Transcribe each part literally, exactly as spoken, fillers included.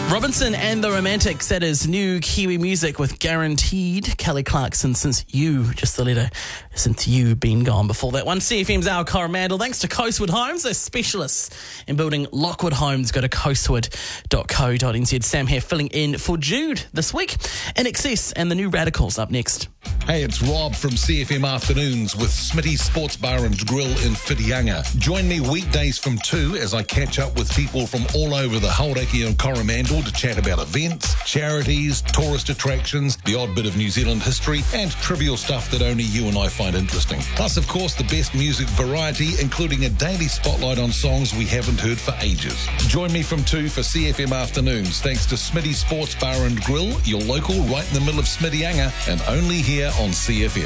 Robinson and the Romantics, that is new Kiwi music with Guaranteed. Kelly Clarkson, Since You, just the letter, Since You Been Gone. Before that one, C F M's Our Coromandel. Thanks to Coastwood Homes, they're specialists in building Lockwood homes. Go to coastwood dot co dot n z. Sam here filling in for Jude this week. In Excess and the New Radicals up next. Hey, it's Rob from C F M Afternoons with Smitty's Sports Bar and Grill in Whitianga. Join me weekdays from two as I catch up with people from all over the Hauraki and Coromandel to chat about events, charities, tourist attractions, the odd bit of New Zealand history, and trivial stuff that only you and I find interesting. Plus, of course, the best music variety, including a daily spotlight on songs we haven't heard for ages. Join me from two for C F M Afternoons, thanks to Smitty's Sports Bar and Grill, your local right in the middle of Smittyanga, and only here on C F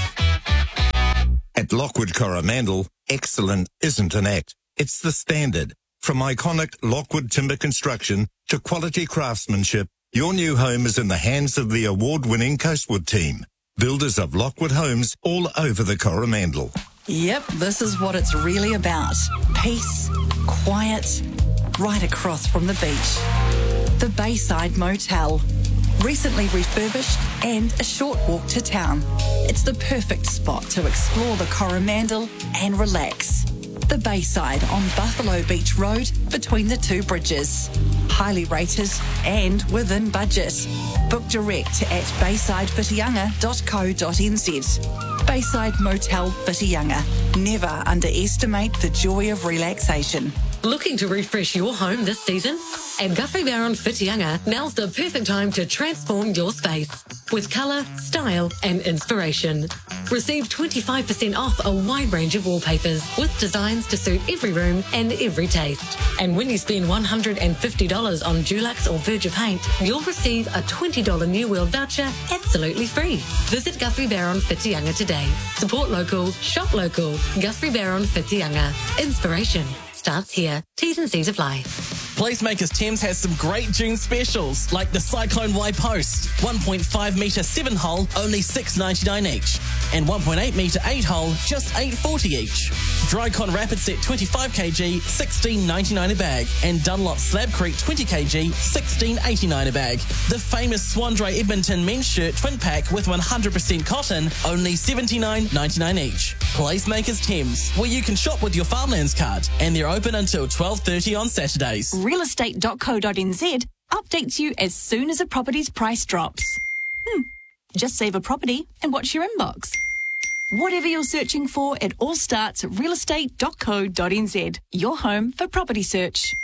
M. At Lockwood Coromandel, excellent isn't an act. It's the standard. From iconic Lockwood timber construction to quality craftsmanship, your new home is in the hands of the award-winning Coastwood team. Builders of Lockwood homes all over the Coromandel. Yep, this is what it's really about. Peace, quiet, right across from the beach. The Bayside Motel. Recently refurbished and a short walk to town. It's the perfect spot to explore the Coromandel and relax. The Bayside on Buffalo Beach Road between the two bridges. Highly rated and within budget. Book direct at bayside whitianga dot co dot n z. Bayside Motel Whitianga. Never underestimate the joy of relaxation. Looking to refresh your home this season? At Guthrie Barron Whitianga, now's the perfect time to transform your space with colour, style and inspiration. Receive twenty-five percent off a wide range of wallpapers with designs to suit every room and every taste. And when you spend one hundred fifty dollars on Dulux or Berger paint, you'll receive a twenty dollars New World voucher absolutely free. Visit Guthrie Barron Whitianga today. Support local, shop local. Guthrie Barron Whitianga. Inspiration starts here. T's and C's apply. Placemakers Thames has some great June specials, like the Cyclone Y Post, one point five metre seven hole, only six ninety-nine each, and one point eight metre eight hole, just eight forty each. Drycon Rapid Set twenty-five kilograms, sixteen ninety-nine a bag, and Dunlop Slab Creek twenty kilograms, sixteen eighty-nine a bag. The famous Swandray Edmonton men's shirt twin pack with one hundred percent cotton, only seventy-nine ninety-nine each. Placemakers Thames, where you can shop with your Farmlands card, and they're open until twelve thirty on Saturdays. real estate dot co dot n z updates you as soon as a property's price drops. Hmm, just save a property and watch your inbox. Whatever you're searching for, it all starts at real estate dot co dot n z, your home for property search.